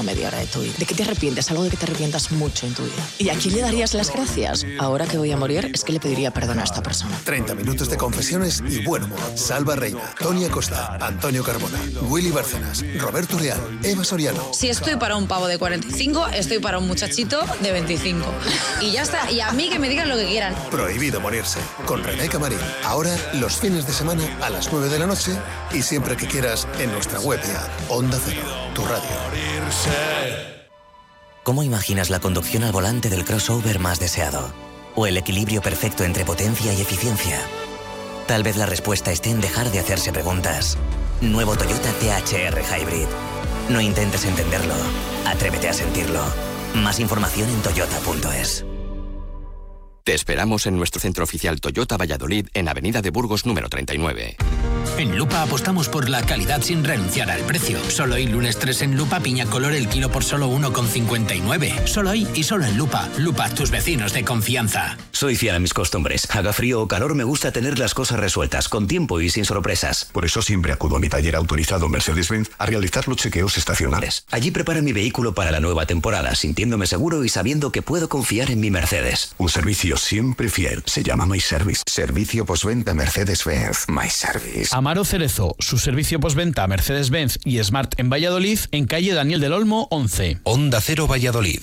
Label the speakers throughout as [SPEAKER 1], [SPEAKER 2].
[SPEAKER 1] media hora de tu vida. ¿De qué te arrepientes? Algo de que te arrepientas mucho en tu vida. ¿Y a quién le darías las gracias? Ahora que voy a morir, es que le pediría perdón a esta persona.
[SPEAKER 2] 30 minutos de confesiones y buen humor. Salva Reina, Tony Acosta, Antonio Carbona, Willy Bárcenas, Roberto Leal, Eva Soriano.
[SPEAKER 3] Si estoy para un pavo de 45, estoy para un muchachito de 25. Y ya está. Y a mí que me digan lo que quieran.
[SPEAKER 2] Prohibido morirse. Con Rebeca Marín. Ahora, los fines de semana a las 9 de la noche y siempre que quieras en nuestra web y app. Onda Cero, tu radio.
[SPEAKER 4] ¿Cómo imaginas la conducción al volante del crossover más deseado? ¿O el equilibrio perfecto entre potencia y eficiencia? Tal vez la respuesta esté en dejar de hacerse preguntas. Nuevo Toyota THR Hybrid. No intentes entenderlo. Atrévete a sentirlo. Más información en toyota.es.
[SPEAKER 5] Te esperamos en nuestro centro oficial Toyota Valladolid en Avenida de Burgos número 39.
[SPEAKER 6] En Lupa apostamos por la calidad sin renunciar al precio. Solo hoy, lunes 3 en Lupa, piña color el kilo por solo 1,59. Solo hoy y solo en Lupa. Lupa, tus vecinos de confianza.
[SPEAKER 7] Soy fiel a mis costumbres. Haga frío o calor, me gusta tener las cosas resueltas, con tiempo y sin sorpresas.
[SPEAKER 8] Por eso siempre acudo a mi taller autorizado Mercedes-Benz a realizar los chequeos estacionales.
[SPEAKER 7] Allí preparo mi vehículo para la nueva temporada, sintiéndome seguro y sabiendo que puedo confiar en mi Mercedes.
[SPEAKER 8] Un servicio siempre fiel. Se llama My Service.
[SPEAKER 9] Servicio postventa Mercedes-Benz. My Service.
[SPEAKER 10] Amaro Cerezo, su servicio postventa Mercedes-Benz y Smart en Valladolid, en calle Daniel del Olmo 11.
[SPEAKER 11] Onda Cero Valladolid.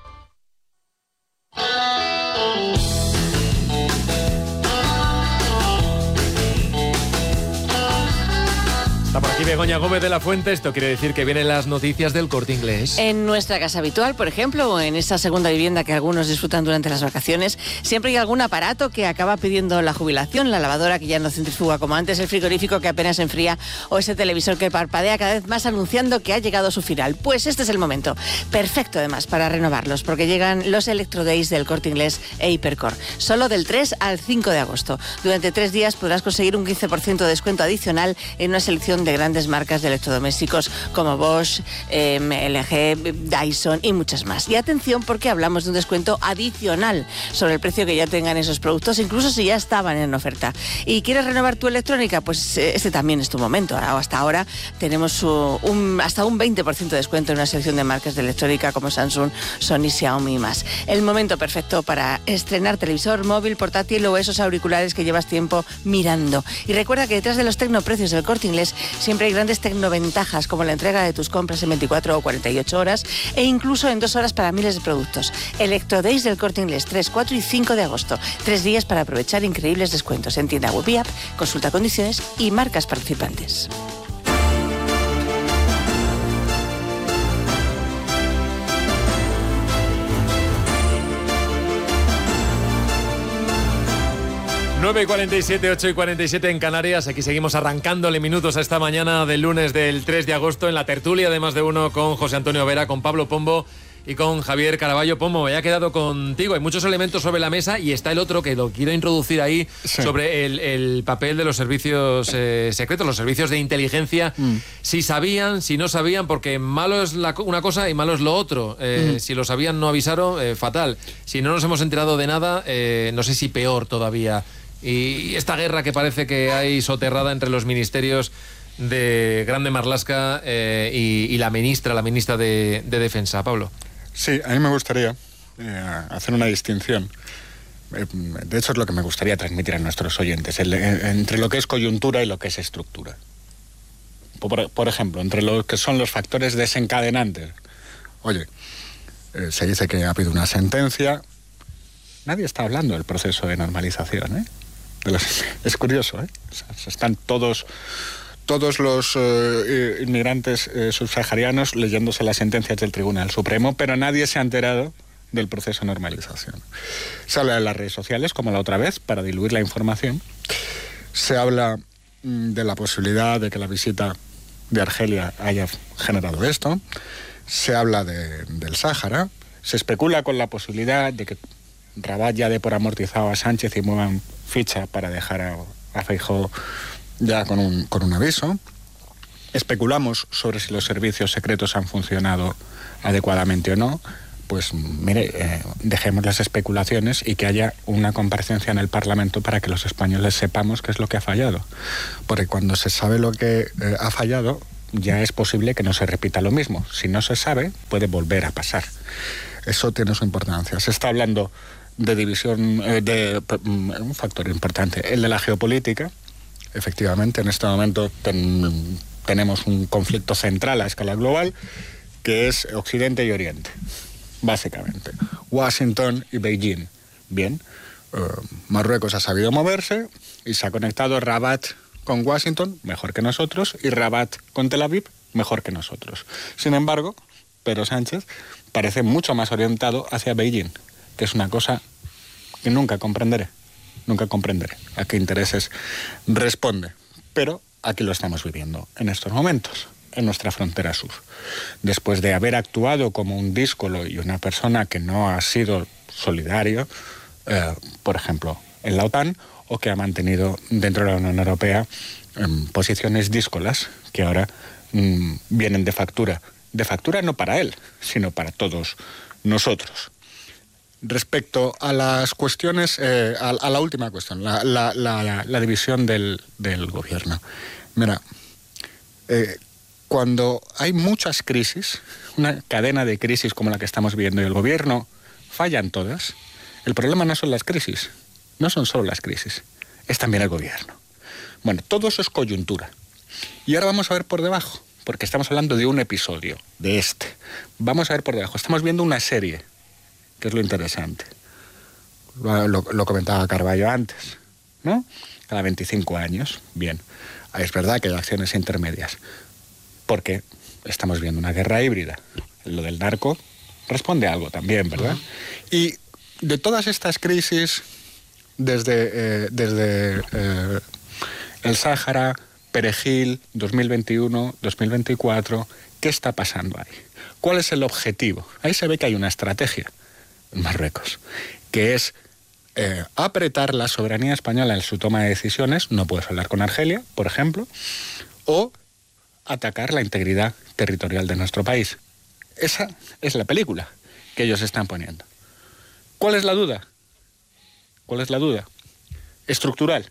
[SPEAKER 12] Está por aquí Begoña Gómez de la Fuente. Esto quiere decir que vienen las noticias del Corte Inglés.
[SPEAKER 13] En nuestra casa habitual, por ejemplo, o en esa segunda vivienda que algunos disfrutan durante las vacaciones, siempre hay algún aparato que acaba pidiendo la jubilación, la lavadora que ya no centrifuga como antes, el frigorífico que apenas enfría o ese televisor que parpadea cada vez más anunciando que ha llegado a su final. Pues este es el momento, perfecto además para renovarlos, porque llegan los Electro Days del Corte Inglés e Hipercor. Solo del 3 al 5 de agosto. Durante 3 días podrás conseguir un 15% de descuento adicional en una selección de grandes marcas de electrodomésticos como Bosch, LG, Dyson y muchas más. Y atención, porque hablamos de un descuento adicional sobre el precio que ya tengan esos productos, incluso si ya estaban en oferta. ¿Y quieres renovar tu electrónica? Pues este también es tu momento. Hasta ahora tenemos hasta un 20% de descuento en una selección de marcas de electrónica como Samsung, Sony, Xiaomi y más. El momento perfecto para estrenar televisor, móvil, portátil o esos auriculares que llevas tiempo mirando. Y recuerda que detrás de los tecnoprecios del Corte Inglés siempre hay grandes tecnoventajas, como la entrega de tus compras en 24 o 48 horas e incluso en 2 horas para miles de productos. Electro Days del Corte Inglés, 3, 4 y 5 de agosto. 3 días para aprovechar increíbles descuentos en tienda web y app. Consulta condiciones y marcas participantes.
[SPEAKER 12] y 9:47, 8:47 en Canarias. Aquí seguimos arrancándole minutos a esta mañana del lunes del 3 de agosto en la tertulia de Más de Uno con José Antonio Vera, con Pablo Pombo y con Javier Caraballo. Pombo, me he quedado contigo. Hay muchos elementos sobre la mesa y está el otro que lo quiero introducir ahí, sí, sobre el papel de los servicios secretos, los servicios de inteligencia. Si sabían, si no sabían, porque malo es una cosa y malo es lo otro. Si lo sabían, no avisaron, fatal. Si no nos hemos enterado de nada, no sé si peor todavía. Y esta guerra que parece que hay soterrada entre los ministerios de Grande Marlaska y la ministra de Defensa. Pablo.
[SPEAKER 14] Sí, a mí me gustaría hacer una distinción. De hecho, es lo que me gustaría transmitir a nuestros oyentes, entre lo que es coyuntura y lo que es estructura. Por ejemplo, entre lo que son los factores desencadenantes. Oye, se dice que ha habido una sentencia. Nadie está hablando del proceso de normalización, ¿eh? Es curioso, ¿eh? O sea, están todos los inmigrantes subsaharianos leyéndose las sentencias del Tribunal Supremo, pero nadie se ha enterado del proceso de normalización. Se habla de las redes sociales, como la otra vez, para diluir la información. Se habla de la posibilidad de que la visita de Argelia haya generado esto. Se habla del Sáhara. Se especula con la posibilidad de que Rabat ya dé por amortizado a Sánchez y muevan ficha para dejar a Feijóo ya con un aviso. Especulamos sobre si los servicios secretos han funcionado adecuadamente o no. Pues mire, dejemos las especulaciones y que haya una comparecencia en el Parlamento para que los españoles sepamos qué es lo que ha fallado. Porque cuando se sabe lo que ha fallado, ya es posible que no se repita lo mismo. Si no se sabe, puede volver a pasar. Eso tiene su importancia. Se está hablando de división, de un factor importante, el de la geopolítica. Efectivamente, en este momento tenemos un conflicto central a escala global, que es Occidente y Oriente, básicamente. Washington y Beijing. Bien, Marruecos ha sabido moverse y se ha conectado Rabat con Washington, mejor que nosotros, y Rabat con Tel Aviv, mejor que nosotros. Sin embargo, Pedro Sánchez parece mucho más orientado hacia Beijing, que es una cosa que nunca comprenderé a qué intereses responde. Pero aquí lo estamos viviendo en estos momentos, en nuestra frontera sur. Después de haber actuado como un díscolo y una persona que no ha sido solidario, por ejemplo, en la OTAN, o que ha mantenido dentro de la Unión Europea posiciones díscolas que ahora vienen de factura. De factura no para él, sino para todos nosotros. Respecto a las cuestiones, a la última cuestión, la división del gobierno. Mira, cuando hay muchas crisis, una cadena de crisis como la que estamos viendo, y el gobierno fallan todas, el problema no son las crisis, no son solo las crisis, es también el gobierno. Bueno, todo eso es coyuntura. Y ahora vamos a ver por debajo, porque estamos hablando de un episodio, de este. Vamos a ver por debajo, estamos viendo una serie, que es lo interesante. Lo comentaba Carballo antes, ¿no? Cada 25 años, bien. Es verdad que hay acciones intermedias, porque estamos viendo una guerra híbrida. Lo del narco responde a algo también, ¿verdad? Y de todas estas crisis, desde el Sáhara, Perejil, 2021, 2024, ¿qué está pasando ahí? ¿Cuál es el objetivo? Ahí se ve que hay una estrategia en Marruecos, que es apretar la soberanía española en su toma de decisiones, no puedes hablar con Argelia, por ejemplo, o atacar la integridad territorial de nuestro país. Esa es la película que ellos están poniendo. ¿Cuál es la duda? ¿Cuál es la duda? Estructural.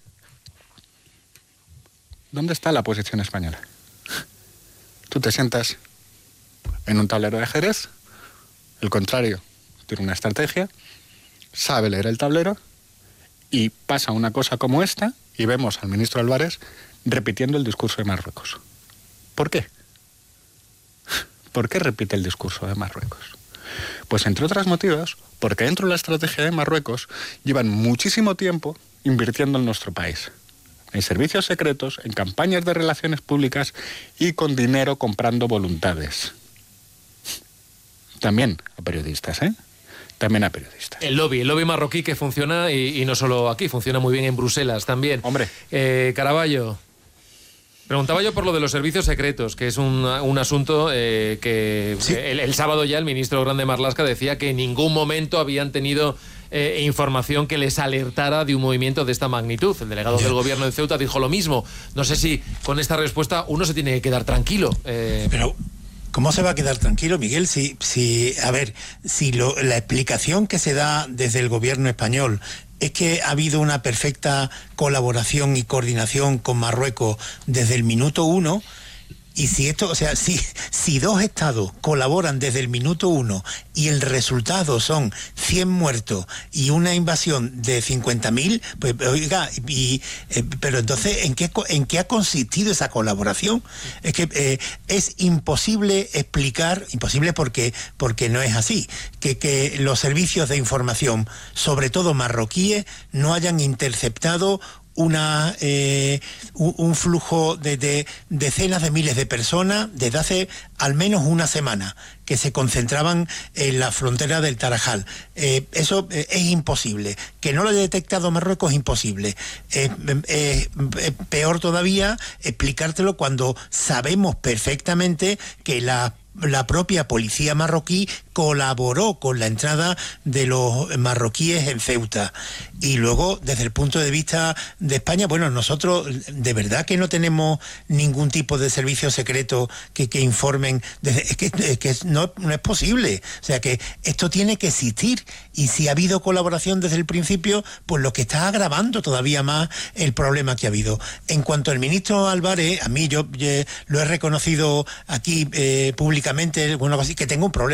[SPEAKER 14] ¿Dónde está la posición española? Tú te sientas en un tablero de ajedrez, el contrario tiene una estrategia, sabe leer el tablero y pasa una cosa como esta y vemos al ministro Álvarez repitiendo el discurso de Marruecos. ¿Por qué? ¿Por qué repite el discurso de Marruecos? Pues entre otros motivos, porque dentro de la estrategia de Marruecos llevan muchísimo tiempo invirtiendo en nuestro país, en servicios secretos, en campañas de relaciones públicas y con dinero comprando voluntades. También a periodistas, ¿eh? También a periodistas.
[SPEAKER 12] El lobby marroquí que funciona, y no solo aquí, funciona muy bien en Bruselas también.
[SPEAKER 14] Hombre.
[SPEAKER 12] Carballo, preguntaba yo por lo de los servicios secretos, que es un asunto que sí. El sábado ya el ministro Grande Marlaska decía que en ningún momento habían tenido información que les alertara de un movimiento de esta magnitud. El delegado del gobierno de Ceuta dijo lo mismo. No sé si con esta respuesta uno se tiene que quedar tranquilo.
[SPEAKER 11] Pero ¿cómo se va a quedar tranquilo, Miguel? Si la explicación que se da desde el gobierno español es que ha habido una perfecta colaboración y coordinación con Marruecos desde el minuto 1, y si esto, o sea, si dos estados colaboran desde el minuto 1 y el resultado son 100 muertos y una invasión de 50.000, pues oiga, pero entonces ¿en qué ha consistido esa colaboración? Es que es imposible explicar, imposible porque no es así, que los servicios de información, sobre todo marroquíes, no hayan interceptado un flujo de decenas de miles de personas desde hace al menos una semana, que se concentraban en la frontera del Tarajal. Eso es imposible. Que no lo haya detectado Marruecos es imposible. Peor todavía explicártelo cuando sabemos perfectamente que las la propia policía marroquí colaboró con la entrada de los marroquíes en Ceuta. Y luego, desde el punto de vista de España, bueno, nosotros de verdad que no tenemos ningún tipo de servicio secreto que informen. Es que no es posible. O sea que esto tiene que existir. Y si ha habido colaboración desde el principio, pues lo que está agravando todavía más el problema que ha habido. En cuanto al ministro Álvarez, a mí yo lo he reconocido aquí públicamente, bueno, así que tengo un problema